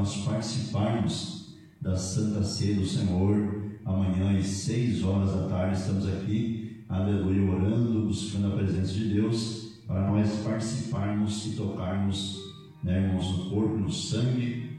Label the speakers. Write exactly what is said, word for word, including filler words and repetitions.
Speaker 1: nós participarmos da Santa Ceia do Senhor. Amanhã às seis horas da tarde estamos aqui, aleluia, orando, buscando a presença de Deus, para nós participarmos e tocarmos, né, irmãos, no corpo, no sangue